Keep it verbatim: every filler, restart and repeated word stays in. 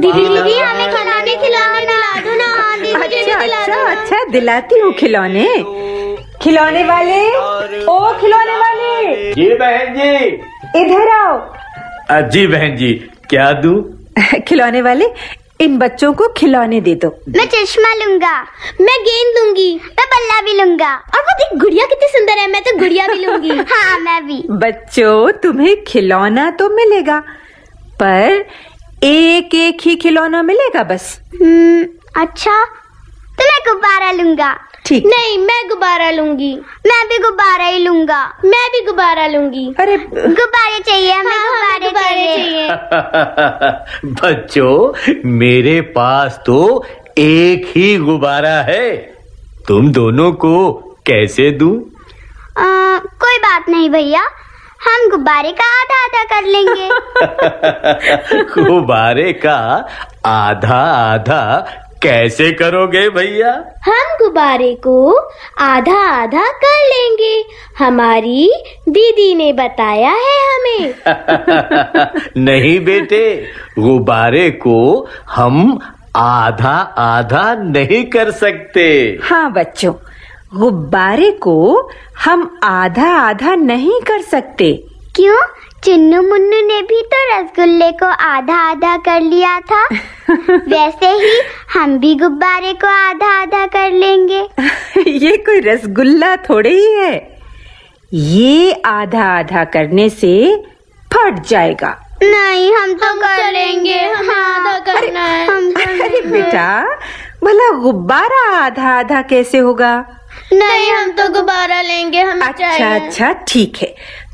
दीदी दीदी हमें खिलौने खिलौने दिला दो ना। हाँ दीदी अच्छा दिला अच्छा दो ना। अच्छा दिलाती हूँ खिलौने। खिलौने वाले, ओ खिलौने वाले, जी बहन जी। इधर आओ। जी बहन जी, क्या दूं? खिलौने वाले, इन बच्चों को खिलौने दे दो। मैं चश्मा लूंगा, मैं गेंद लूंगी, मैं बल्ला भी लूंगा। और वो देख गुड़िया कितनी सुंदर है, मैं तो गुड़िया भी लूंगी। हाँ मैं भी। बच्चों तुम्हें खिलौना तो मिलेगा, पर एक एक ही खिलौना मिलेगा बस। हम्म अच्छा, तो मैं गुब्बारा लूंगा। ठीक। नहीं मैं गुब्बारा लूंगी। मैं भी गुब्बारा ही लूंगा। मैं भी गुब्बारा लूंगी। अरे गुब्बारे चाहिए हमें। हाँ, गुब्बारे चाहिए, चाहिए। बच्चों मेरे पास तो एक ही गुब्बारा है, तुम दोनों को कैसे दूं? आ, कोई बात नहीं भैया, हम गुब्बारे का आधा आधा कर लेंगे। गुब्बारे का आधा आधा कैसे करोगे भैया? हम गुब्बारे को आधा आधा कर लेंगे, हमारी दीदी ने बताया है हमें। नहीं बेटे, गुब्बारे को हम आधा आधा नहीं कर सकते। हाँ बच्चों, गुब्बारे को हम आधा आधा नहीं कर सकते। क्यों? चुन्नू मुन्नू ने भी तो रसगुल्ले को आधा आधा कर लिया था। वैसे ही हम भी गुब्बारे को आधा आधा कर लेंगे। ये कोई रसगुल्ला थोड़े ही है, ये आधा आधा करने से फट जाएगा। नहीं हम तो हम कर लेंगे, हमें आधा करना है। हम अरे बेटा, भला गुब्बारा आधा आधा कैसे होगा? नहीं हम तो गुब्बारा लेंगे, हमें अच्छा अच्छा ठीक है,